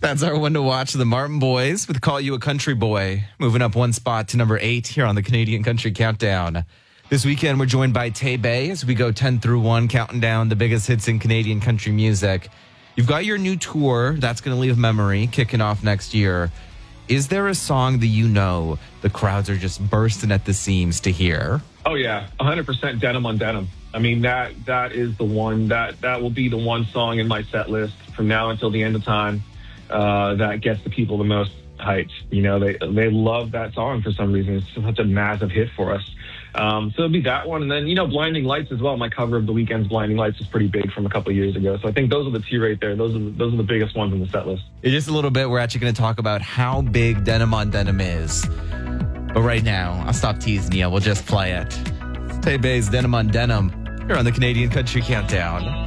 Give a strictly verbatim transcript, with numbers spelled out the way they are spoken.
That's our one to watch. The Martin Boys with Call You a Country Boy, moving up one spot to number eight here on the Canadian Country Countdown. This weekend, we're joined by Tay Bay as we go ten through one, counting down the biggest hits in Canadian country music. You've got your new tour, That's Gonna Leave Memory, kicking off next year. Is there a song that you know the crowds are just bursting at the seams to hear? Oh, yeah, one hundred percent Denim on Denim. I mean, that that is the one, that, that will be the one song in my set list from now until the end of time. Uh, that gets the people the most hyped. You know, they they love that song for some reason. It's such a massive hit for us. Um, so it'll be that one. And then, you know, Blinding Lights as well. My cover of The Weeknd's Blinding Lights is pretty big from a couple of years ago. So I think those are the two right there. Those are the, those are the biggest ones on the set list. In just a little bit, we're actually going to talk about how big Denim on Denim is. But right now, I'll stop teasing you. We'll just play it. Tay Bay's Denim on Denim here on the Canadian Country Countdown.